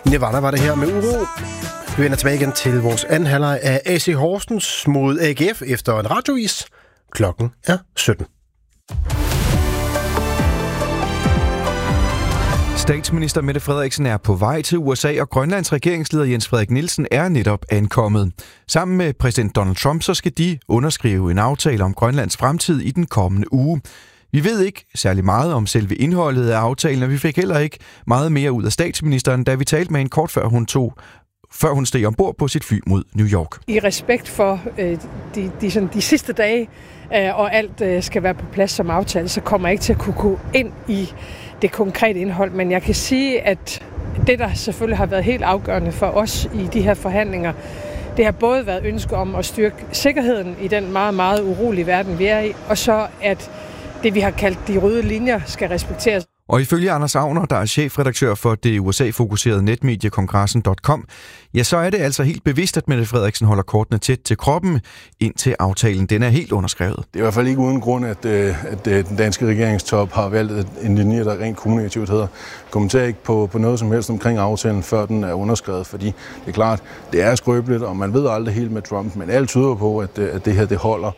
Nirvana var det her med Uro. Vi vender tilbage igen til vores anden halvleg af AC Horsens mod AGF efter en radiovis. Klokken er 17. Statsminister Mette Frederiksen er på vej til USA, og Grønlands regeringsleder Jens Frederik Nielsen er netop ankommet. Sammen med præsident Donald Trump, så skal de underskrive en aftale om Grønlands fremtid i den kommende uge. Vi ved ikke særlig meget om selve indholdet af aftalen, og vi fik heller ikke meget mere ud af statsministeren, da vi talte med hende kort før hun steg ombord på sit fly mod New York. I respekt for de sidste dage, og alt skal være på plads som aftale, så kommer jeg ikke til at kunne gå ind i det konkrete indhold. Men jeg kan sige, at det, der selvfølgelig har været helt afgørende for os i de her forhandlinger, det har både været ønske om at styrke sikkerheden i den meget, meget urolige verden, vi er i, og så at det, vi har kaldt de røde linjer, skal respekteres. Og ifølge Anders Agner, der er chefredaktør for det USA-fokuserede netmedie Kongressen.com, ja, så er det altså helt bevidst, at Mette Frederiksen holder kortene tæt til kroppen, indtil aftalen den er helt underskrevet. Det er i hvert fald ikke uden grund, at den danske regeringstop har valgt en linje, der rent kommunikativt hedder. Kommenter ikke på noget som helst omkring aftalen, før den er underskrevet, fordi det er klart, det er skrøbeligt, og man ved aldrig helt med Trump, men alt tyder på, at det her det holder.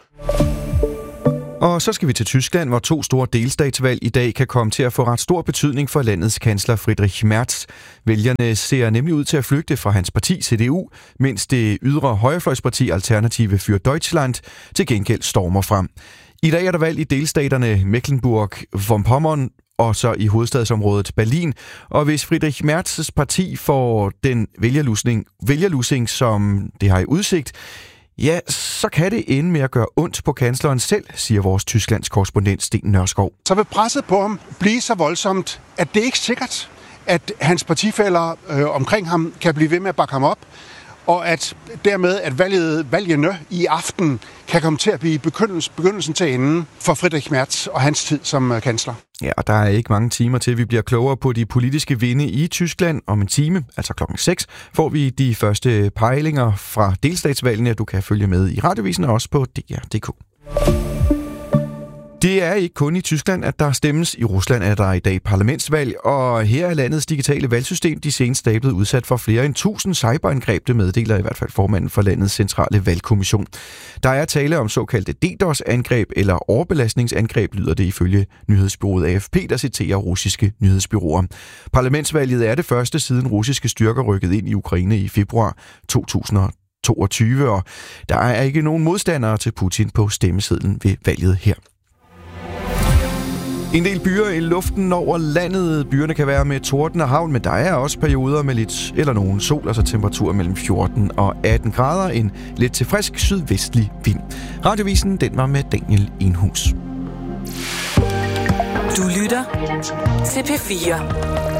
Og så skal vi til Tyskland, hvor 2 store delstatsvalg i dag kan komme til at få ret stor betydning for landets kansler Friedrich Merz. Vælgerne ser nemlig ud til at flygte fra hans parti CDU, mens det ydre højrefløjsparti Alternative für Deutschland til gengæld stormer frem. I dag er der valg i delstaterne Mecklenburg-Vorpommern og så i hovedstadsområdet Berlin. Og hvis Friedrich Merz's parti får den vælgerlusing, som det har i udsigt, ja, så kan det ende med at gøre ondt på kansleren selv, siger vores Tysklands korrespondent Sten Nørskov. Så vil presset på ham blive så voldsomt, at det ikke er sikkert, at hans partifæller omkring ham kan blive ved med at bakke ham op, og at dermed, at valgene i aften kan komme til at blive begyndelsen til enden for Friedrich Merz og hans tid som kansler. Ja, og der er ikke mange timer til, vi bliver klogere på de politiske vinde i Tyskland. Om en time, altså klokken 6, får vi de første pejlinger fra delstatsvalgene. Du kan følge med i radiovisen og også på DR.dk. Det er ikke kun i Tyskland, at der stemmes. I Rusland er der i dag parlamentsvalg, og her er landets digitale valgsystem de seneste dage blevet udsat for flere end 1000 cyberangreb, det meddeler i hvert fald formanden for landets centrale valgkommission. Der er tale om såkaldte DDoS-angreb eller overbelastningsangreb, lyder det ifølge nyhedsbureauet AFP, der citerer russiske nyhedsbureauer. Parlamentsvalget er det første siden russiske styrker rykkede ind i Ukraine i februar 2022, og der er ikke nogen modstandere til Putin på stemmesedlen ved valget her. En del byer i luften over landet. Byerne kan være med torden og havl, men der er også perioder med lidt eller nogen sol, altså temperatur mellem 14 og 18 grader. En lidt til frisk sydvestlig vind. Radiovisen, den var med Daniel Enhus. Du lytter til P4.